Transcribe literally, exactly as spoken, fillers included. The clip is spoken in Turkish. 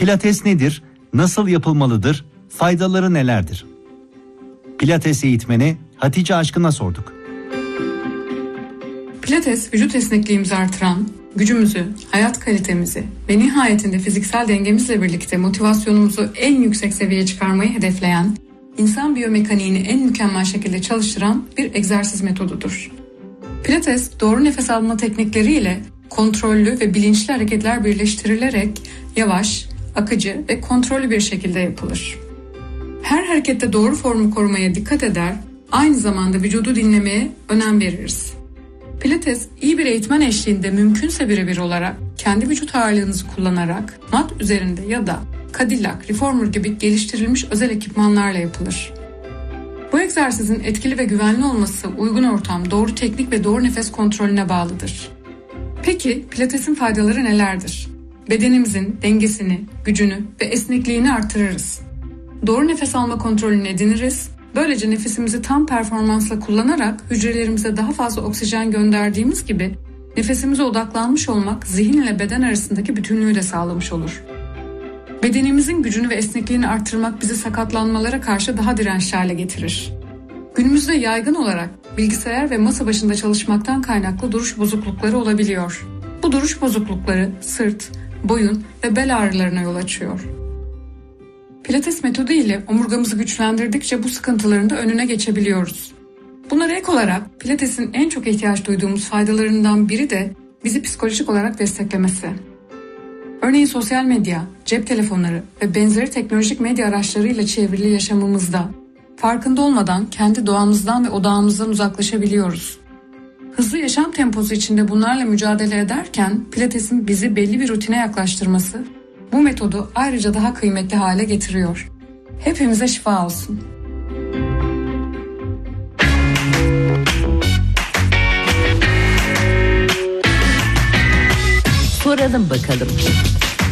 Pilates nedir? Nasıl yapılmalıdır? Faydaları nelerdir? Pilates eğitmeni Hatice Aşkın'a sorduk. Pilates, vücut esnekliğimizi artıran, gücümüzü, hayat kalitemizi ve nihayetinde fiziksel dengemizle birlikte motivasyonumuzu en yüksek seviyeye çıkarmayı hedefleyen, insan biyomekaniğini en mükemmel şekilde çalıştıran bir egzersiz metodudur. Pilates, doğru nefes alma teknikleriyle kontrollü ve bilinçli hareketler birleştirilerek yavaş, akıcı ve kontrollü bir şekilde yapılır. Her harekette doğru formu korumaya dikkat eder, aynı zamanda vücudu dinlemeye önem veririz. Pilates, iyi bir eğitmen eşliğinde mümkünse birebir olarak kendi vücut ağırlığınızı kullanarak mat üzerinde ya da Cadillac, Reformer gibi geliştirilmiş özel ekipmanlarla yapılır. Bu egzersizin etkili ve güvenli olması uygun ortam, doğru teknik ve doğru nefes kontrolüne bağlıdır. Peki Pilates'in faydaları nelerdir? Bedenimizin dengesini, gücünü ve esnekliğini artırırız. Doğru nefes alma kontrolünü ediniriz. Böylece nefesimizi tam performansla kullanarak hücrelerimize daha fazla oksijen gönderdiğimiz gibi nefesimize odaklanmış olmak zihin ile beden arasındaki bütünlüğü de sağlamış olur. Bedenimizin gücünü ve esnekliğini artırmak bizi sakatlanmalara karşı daha dirençli hale getirir. Günümüzde yaygın olarak bilgisayar ve masa başında çalışmaktan kaynaklı duruş bozuklukları olabiliyor. Bu duruş bozuklukları sırt, boyun ve bel ağrılarına yol açıyor. Pilates metodu ile omurgamızı güçlendirdikçe bu sıkıntıların da önüne geçebiliyoruz. Bunlara ek olarak Pilates'in en çok ihtiyaç duyduğumuz faydalarından biri de bizi psikolojik olarak desteklemesi. Örneğin sosyal medya, cep telefonları ve benzeri teknolojik medya araçlarıyla çevrili yaşamımızda farkında olmadan kendi doğamızdan ve odağımızdan uzaklaşabiliyoruz. Hızlı yaşam temposu içinde bunlarla mücadele ederken Pilates'in bizi belli bir rutine yaklaştırması bu metodu ayrıca daha kıymetli hale getiriyor. Hepimize şifa olsun. Soralım bakalım.